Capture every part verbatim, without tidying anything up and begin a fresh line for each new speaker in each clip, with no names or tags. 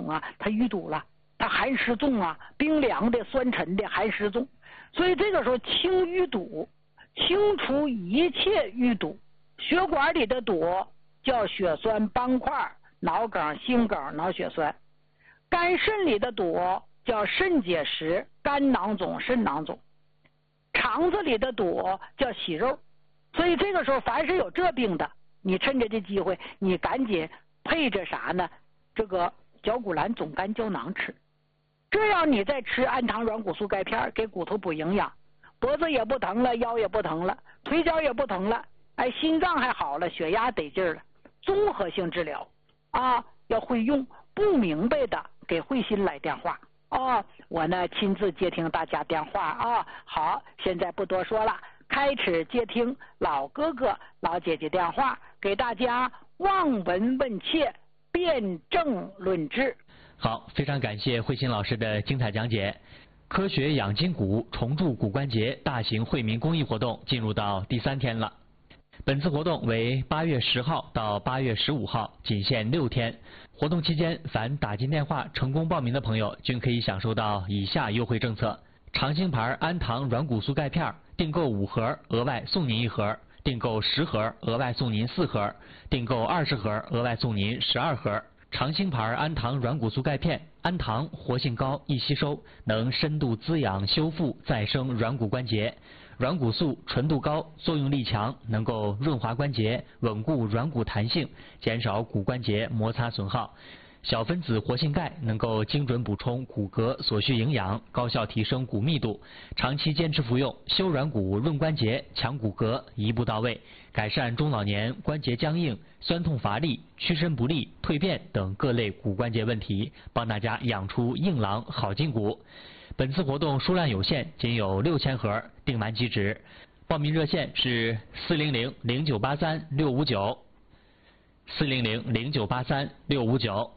种啊，它淤堵了，它寒湿重啊，冰凉的、酸沉的寒湿重，所以这个时候清淤堵，清除一切淤堵。血管里的堵叫血栓斑块、脑梗、心梗、脑血栓；肝肾里的堵叫肾结石、肝囊肿、肾囊肿；肠子里的堵叫息肉。所以这个时候，凡是有这病的，你趁着这机会，你赶紧配着啥呢？这个绞股蓝总干胶囊吃，这样你再吃氨糖软骨素钙片，给骨头补营养，脖子也不疼了，腰也不疼了，腿脚也不疼了，哎，心脏还好了，血压得劲儿了，综合性治疗啊，要会用。不明白的给慧心来电话啊，我呢亲自接听大家电话啊。好，现在不多说了，开始接听老哥哥、老姐姐电话，给大家望闻问切，辩证论治。
好，非常感谢慧心老师的精彩讲解。科学养筋骨，重铸骨关节大型惠民公益活动进入到第三天了。本次活动为八月十号到八月十五号，仅限六天。活动期间，凡打进电话成功报名的朋友，均可以享受到以下优惠政策：长兴牌氨糖软骨素钙片，订购五盒额外送您一盒；订购十盒额外送您四盒；订购二十盒额外送您十二盒。长兴牌氨糖软骨素钙片，氨糖活性高，易吸收，能深度滋养、修复、再生软骨关节。软骨素纯度高，作用力强，能够润滑关节，稳固软骨弹性，减少骨关节摩擦损耗。小分子活性钙能够精准补充骨骼所需营养，高效提升骨密度。长期坚持服用，修软骨、润关节、强骨骼，一步到位，改善中老年关节僵硬、酸痛乏力、屈伸不利、蜕变等各类骨关节问题，帮大家养出硬朗好筋骨。本次活动数量有限，仅有六千盒，订完即止。报名热线是四零零零九八三六五九，四零零零九八三六五九。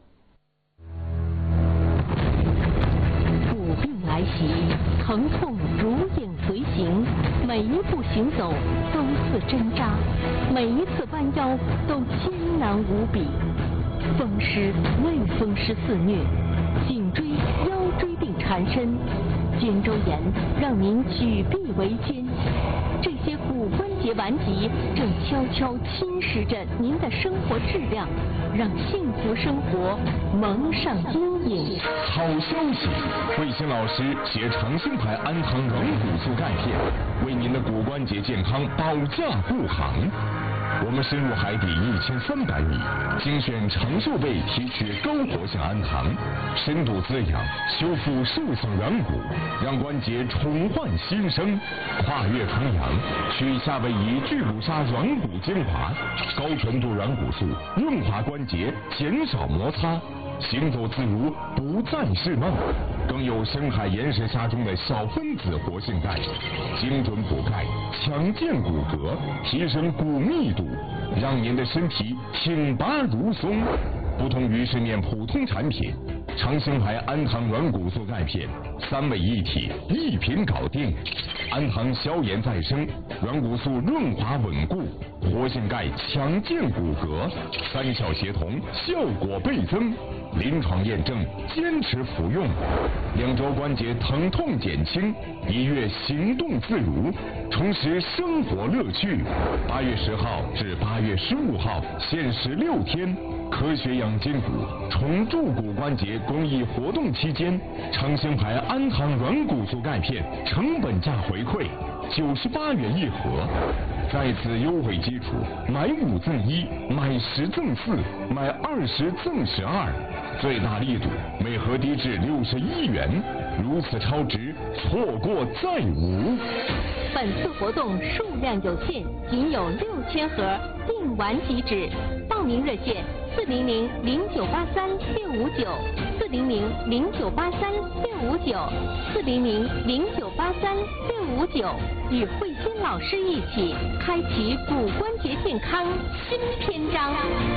骨病来袭，疼痛如影随形，每一步行走都似针扎，每一次弯腰都艰难无比。风湿、类风湿肆虐，颈椎、腰椎病缠身，肩周炎让您举臂维艰。这些骨关节顽疾正悄悄侵蚀着您的生活质量，让幸福生活蒙上阴影。
好消息！慧心老师携长兴牌氨糖软骨素钙片，为您的骨关节健康保驾护航。我们深入海底一千三百米，精选长寿贝提取高活性氨糖，深度滋养修复受损软骨，让关节重焕新生。跨越重洋，取夏威夷聚骨鲨软骨精华，高纯度软骨素润滑关节，减少摩擦，行走自如，不再是梦。更有深海岩石虾中的小分子活性钙，精准补钙，强健骨骼，提升骨密度，让您的身体挺拔如松。不同于市面普通产品，长兴牌氨糖软骨素钙片三位一体，一瓶搞定。氨糖消炎再生，软骨素润滑稳固，活性钙强健骨骼，三效协同，效果倍增。临床验证，坚持服用，两周关节疼痛减轻，一月行动自如，重拾生活乐趣。八月十号至八月十五号，限时六天。科学养筋骨，重铸骨关节公益活动期间，长兴牌氨糖软骨素钙片成本价回馈九十八元一盒。在此优惠基础，买五赠一，买十赠四，买二十赠十二，最大力度，每盒低至六十一元。如此超值，错过再无。
本次活动数量有限，仅有六千盒，订完即止。报名热线：四零零零九八三六五九，四零零零九八三六五九，四零零零九八三六五九。与慧心老师一起开启骨关节健康新篇章。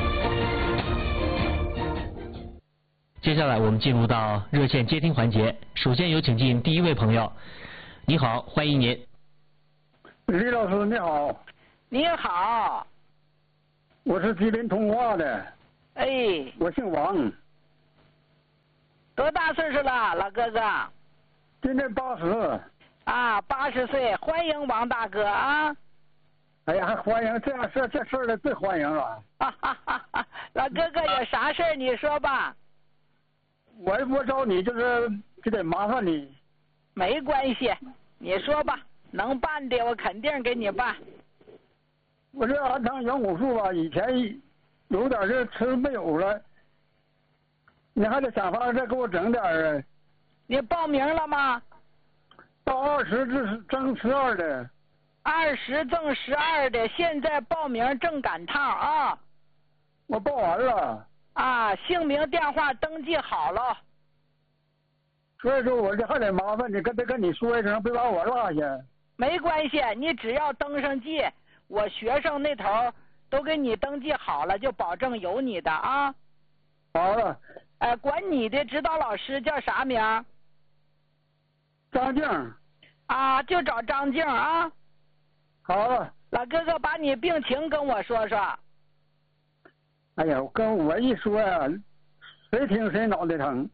接下来我们进入到热线接听环节，首先有请进第一位朋友。你好，欢迎您。
李老师你好。
你好。
我是吉林通化的。
哎。
我姓王。
多大岁数了，老哥哥？
今年八十。
啊，八十岁，欢迎王大哥啊！
哎呀，还欢迎，这样事这事儿的最欢迎了。
哈哈哈哈！老哥哥有啥事儿你说吧。
我我找你就是就得麻烦你。
没关系，你说吧，能办的我肯定给你办。
我这安堂软骨素吧，以前有点这吃没有了，你还得想法再给我整点儿。
你报名了吗？
到二十至正十二的。
二十正十二的，现在报名正赶趟啊！
我报完了。
啊，姓名电话登记好了。
所以说我这还得麻烦你，跟得跟你说一声，别把我落下。
没关系，你只要登上记，我学生那头都给你登记好了，就保证有你的啊。
好了。
呃，管你的指导老师叫啥名？
张静。
啊，就找张静啊。
好了。
老哥哥，把你病情跟我说说。
哎呀，跟我一说呀，谁听谁脑袋疼。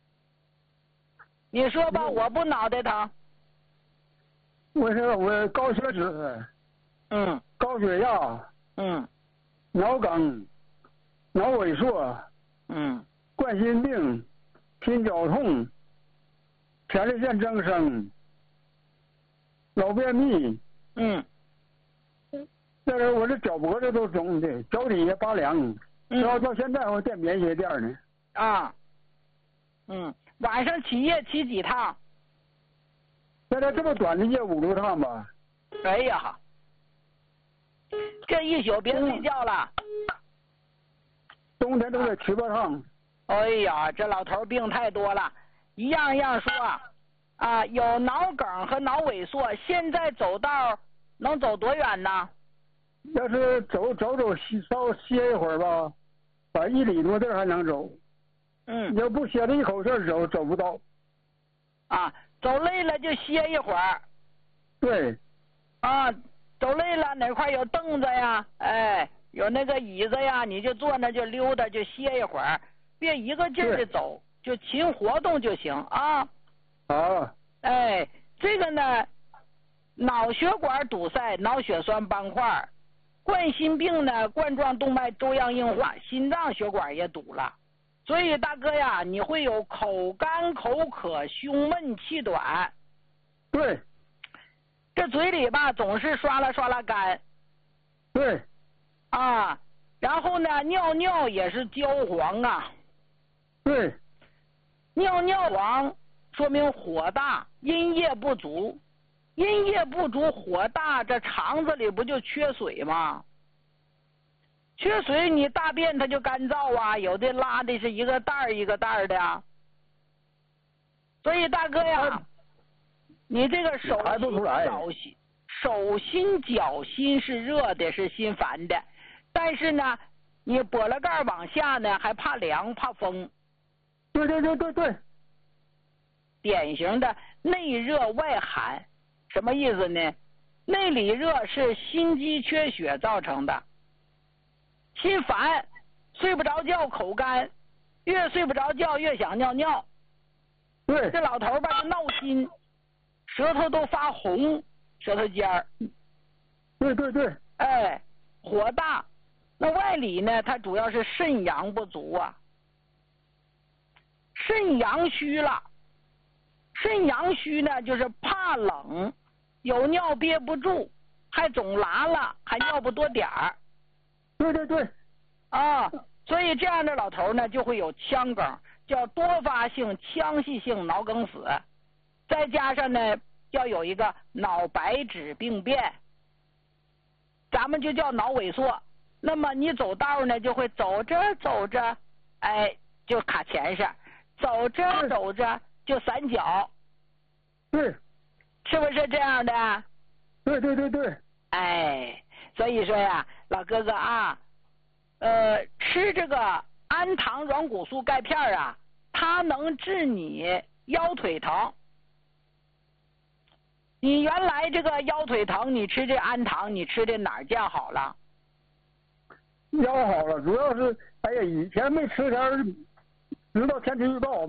你说吧，我不脑袋疼。
我说我高血脂。
嗯。
高血压。
嗯。
脑梗。脑萎缩。
嗯。
冠心病。心绞痛。前列腺增生。老便秘。
嗯。
这是我这脚脖子都肿的，脚底下拔凉，
嗯，
到到现在我垫棉鞋垫呢。
啊。嗯，晚上起夜起几趟？
现在这么短的夜五六趟吧。
哎呀，这一宿别睡觉了。
冬天都得七八趟。
哎呀，这老头病太多了，一样一样说。啊，有脑梗和脑萎缩，现在走道能走多远呢？
要是走走走歇稍微歇一会儿吧，把一里多地还能走。
嗯。
要不歇着一口气走走不到。
啊，走累了就歇一会儿。
对。
啊，走累了哪块有凳子呀？哎，有那个椅子呀，你就坐那就溜达就歇一会儿，别一个劲儿的走，就勤活动就行啊。
好。
哎，这个呢，脑血管堵塞、脑血栓斑块，冠心病呢，冠状动脉粥样硬化，心脏血管也堵了，所以大哥呀，你会有口干口渴、胸闷气短。
对。
这嘴里吧总是刷啦刷啦干。
对。
啊，然后呢，尿尿也是焦黄啊。
对。
尿尿黄说明火大，阴液不足。阴液不足，火大，这肠子里不就缺水吗？缺水，你大便它就干燥啊，有的拉的是一个袋儿一个袋儿的呀。所以大哥呀，你这个手心脚心手心脚心是热的，是心烦的，但是呢，你脖了盖往下呢，还怕凉怕风。
对对对对对。
典型的内热外寒。什么意思呢？内里热是心肌缺血造成的，心烦，睡不着觉，口干，越睡不着觉越想尿尿。
对。
这老头吧就闹心，舌头都发红，舌头尖儿。
对对对。
哎，火大。那外里呢，它主要是肾阳不足啊，肾阳虚了。肾阳虚呢，就是怕冷，有尿憋不住，还总拉了，还尿不多点儿。
对对对。
啊，所以这样的老头呢，就会有腔梗，叫多发性腔隙性脑梗死。再加上呢，要有一个脑白质病变，咱们就叫脑萎缩。那么你走道呢，就会走着走着，哎，就卡前上，走着走着就散脚。
对。
是不是这样的？
对对对对。
哎，所以说呀，老哥哥啊，呃，吃这个氨糖软骨素钙片啊，它能治你腰腿疼。你原来这个腰腿疼，你吃这氨糖，你吃的哪儿见好了？
腰好了，主要是哎呀，以前没吃点，直到天气预报